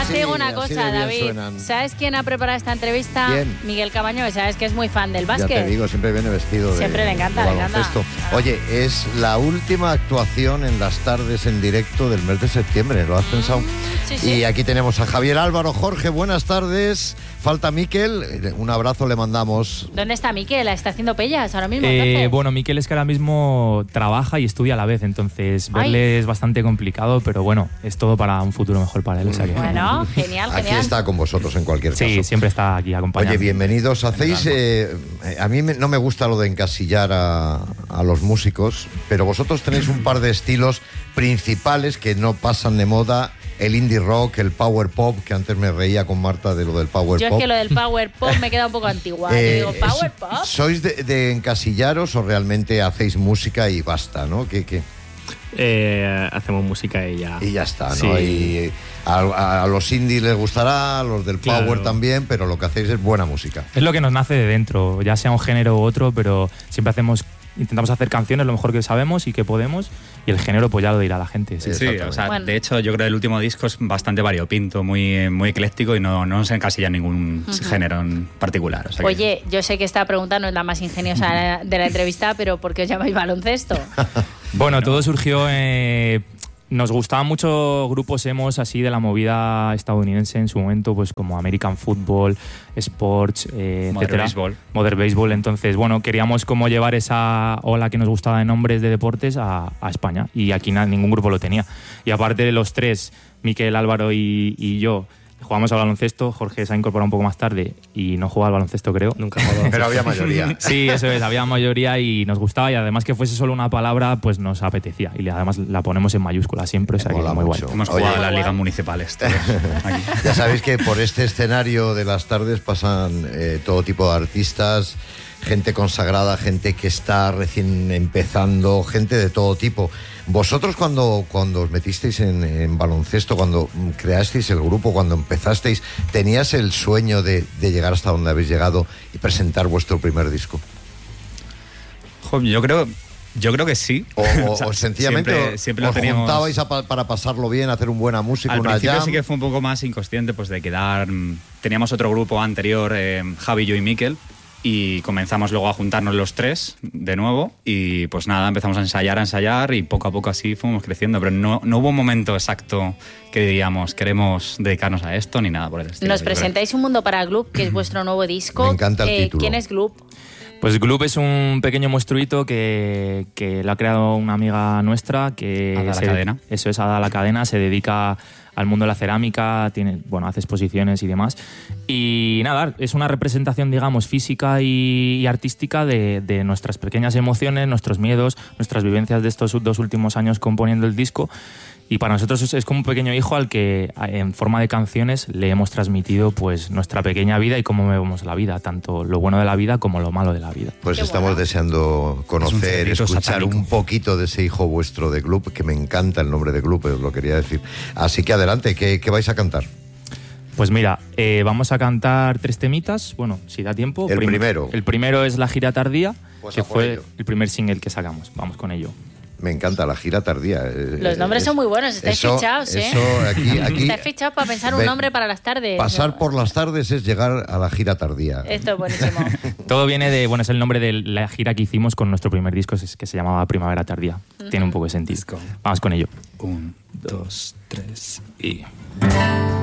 Además te digo una así cosa, de bien David. suenan. ¿Sabes quién ha preparado esta entrevista? ¿Quién? Miguel Cabaño, que sabes que es muy fan del Ya básquet. te digo, siempre viene vestido de Siempre le encanta, le baloncesto. encanta. Oye, es la última actuación en las tardes en directo del mes de septiembre, ¿lo has pensado? Sí, sí. Y aquí tenemos a Javier Álvaro. Jorge, buenas tardes. Falta Miquel, un abrazo le mandamos. ¿Dónde está Miquel? ¿Está haciendo pellas ahora mismo? entonces? Bueno, Miquel es que ahora mismo trabaja y estudia a la vez, entonces verle es bastante complicado, pero bueno, es todo para un futuro mejor para él. O sea que... Bueno, genial, Aquí genial. está con vosotros en cualquier caso. Sí, siempre está aquí acompañando. Oye, bienvenidos. Hacéis, a mí no me gusta lo de encasillar a los músicos, pero vosotros tenéis un par de estilos principales que no pasan de moda. El indie rock, el power pop, que antes me reía con Marta de lo del power Yo pop. es que lo del power pop me queda un poco antigua. Yo digo, ¿power pop? ¿Sois de encasillaros o realmente hacéis música y basta, no? ¿Qué? Hacemos música y ya. Y ya está, ¿no? Sí. Y a los indies les gustará, a los del Claro. power también, pero lo que hacéis es buena música. Es lo que nos nace de dentro, ya sea un género u otro, pero siempre intentamos hacer canciones lo mejor que sabemos y que podemos, y el género pues ya lo dirá la gente. Sí. Sí, o sea, Bueno. de hecho yo creo que el último disco es bastante variopinto, muy, muy ecléctico y no nos encasilla en ningún género en particular. O sea que- Oye, yo sé que esta pregunta no es la más ingeniosa de la entrevista, pero ¿por qué os llamáis baloncesto? Bueno, todo surgió... nos gustaban mucho grupos emos así de la movida estadounidense en su momento, pues como American Football, Sports, etcétera. Baseball. Modern Baseball. Entonces, bueno, queríamos como llevar esa ola que nos gustaba de nombres de deportes a España, y aquí ningún grupo lo tenía. Y aparte de los tres, Miquel, Álvaro y yo, jugamos al baloncesto. Jorge se ha incorporado un poco más tarde y no jugaba al baloncesto, creo. Nunca he jugado. Pero había mayoría. Sí, eso es, había mayoría y nos gustaba, y además que fuese solo una palabra, pues nos apetecía. Y además la ponemos en mayúscula siempre, o sea que Mola muy guay. mucho. Hemos Oye, jugado a las Muy ligas guay. municipales todos aquí. Ya sabéis que por este escenario de las tardes pasan todo tipo de artistas, gente consagrada, gente que está recién empezando, gente de todo tipo. Vosotros cuando os metisteis en baloncesto, cuando creasteis el grupo, cuando empezasteis, ¿tenías el sueño de llegar hasta donde habéis llegado y presentar vuestro primer disco? Jo, yo creo que sí. O sea, sencillamente siempre lo os teníamos. juntabais para pasarlo bien, hacer una buena música, Al una principio jam. sí que fue un poco más inconsciente, pues de quedar. Teníamos otro grupo anterior, Javi, yo y Miquel, y comenzamos luego a juntarnos los tres de nuevo, y pues nada, empezamos a ensayar y poco a poco así fuimos creciendo, pero no hubo un momento exacto que diríamos queremos dedicarnos a esto ni nada por el estilo. Nos yo creo. presentáis Un Mundo para Gloop, que es vuestro nuevo disco. Me encanta el título. ¿Quién es Gloop? Pues Gloop es un pequeño monstruito que lo ha creado una amiga nuestra que Ada La Cadena. Eso es, Ada La Cadena, se dedica al mundo de la cerámica, hace exposiciones y demás. Y nada, es una representación, digamos, física y artística de nuestras pequeñas emociones, nuestros miedos, nuestras vivencias de estos 2 últimos años componiendo el disco. Y para nosotros es como un pequeño hijo al que en forma de canciones le hemos transmitido pues nuestra pequeña vida y cómo vemos la vida, tanto lo bueno de la vida como lo malo de la vida. Pues Qué estamos bueno. deseando conocer, cerdito escuchar satánico. un poquito de ese hijo vuestro de Gloop, que me encanta el nombre de Gloop, os lo quería decir. Así que adelante, ¿qué vais a cantar? Pues mira, vamos a cantar 3 temitas, bueno, si da tiempo. El primero. El primero es La Gira Tardía, Pues que a por fue ello. el primer single que sacamos. Vamos con ello. Me encanta La Gira Tardía. Los nombres son muy buenos, estáis fichados, ¿eh? Eso, aquí Estáis fichados para pensar un Ve, nombre para las tardes. Pasar por las tardes es llegar a La Gira Tardía. Esto es buenísimo. Todo viene de, es el nombre de la gira que hicimos con nuestro primer disco, que se llamaba Primavera Tardía. Tiene un poco de sentido. Vamos con ello. 1, 2, 3 y...